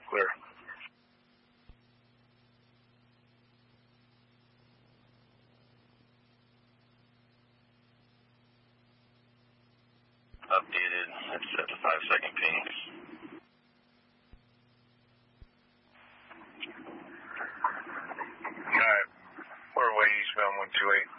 Clear. Updated. It's at the 5-second ping. Alright. We're away eastbound 128.